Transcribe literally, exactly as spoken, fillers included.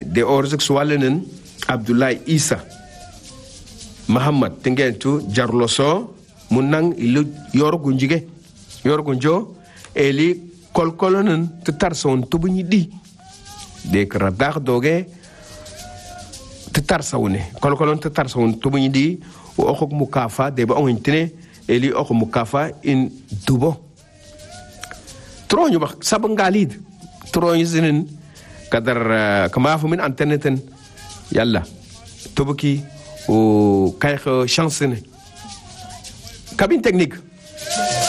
de orzak swalenen Abdoulaye Issa Muhammad tingentu jarloso munang ilu yorgu njige yorgu njo eli kolkolonen tetar son tubunyi di de kradak doge tetar sawne kolkolon tetar son tubunyi di o okok mukafa de ba ongintene eli okok mukafa in dubo tronyo ba sabangalid tronyo zinin kadar kama min antenneten yalla tobuki o kayx chance ne cabine technique